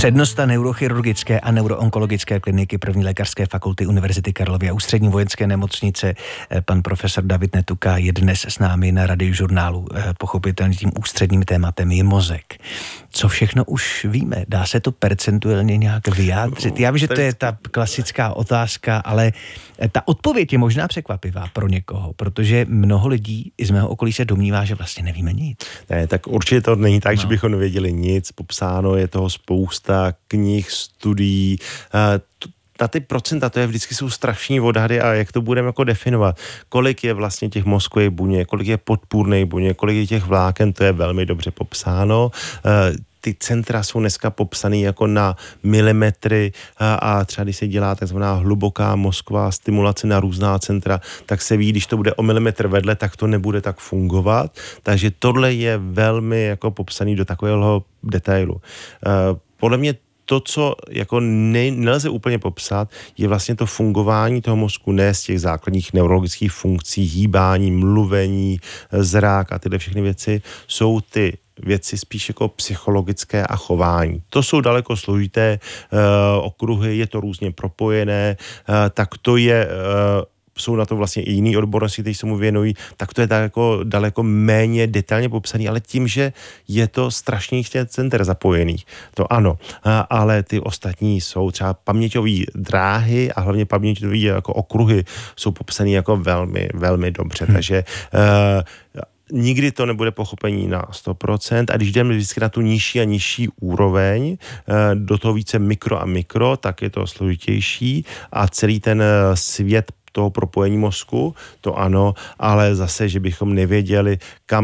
Přednosta neurochirurgické a neuroonkologické kliniky první lékařské fakulty Univerzity Karlovy a Ústřední vojenské nemocnice, pan profesor David Netuka, je dnes s námi na Radiožurnálu. Pochopitelně tím ústředním tématem je mozek. Co všechno už víme? Dá se to percentuálně nějak vyjádřit? Já vím, že to je ta klasická otázka, ale ta odpověď je možná překvapivá pro někoho, protože mnoho lidí i z mého okolí se domnívá, že vlastně nevíme nic. Ne, tak určitě to není tak, že bychom nevěděli nic. Popsáno je toho spousta knih, studií. Na ty procenta, to je vždycky jsou strašní odhady a jak to budeme jako definovat. Kolik je vlastně těch mozkových buněk, kolik je podpůrných buněk, kolik je těch vláken, to je velmi dobře popsáno. Ty centra jsou dneska popsané jako na milimetry a třeba když se dělá takzvaná hluboká mozková stimulace na různá centra, tak se ví, když to bude o milimetr vedle, tak to nebude tak fungovat. Takže tohle je velmi jako popsaný do takového detailu. Podle mě to, co jako nelze úplně popsat, je vlastně to fungování toho mozku, ne z těch základních neurologických funkcí, hýbání, mluvení, zrak a tyhle všechny věci, jsou ty věci spíš jako psychologické a chování. To jsou daleko složité okruhy, je to různě propojené, tak to je... jsou na to vlastně i jiný odbornosti, kteří se mu věnují, tak to je daleko méně detailně popsaný, ale tím, že je to strašných center zapojených, to ano, ale ty ostatní jsou třeba paměťové dráhy a hlavně paměťové jako okruhy jsou popsaný jako velmi, velmi dobře, takže nikdy to nebude pochopení na 100% a když jdeme vždycky na tu nižší a nižší úroveň, do toho více mikro a mikro, tak je to složitější a celý ten svět toho propojení mozku, to ano, ale zase, že bychom nevěděli, kam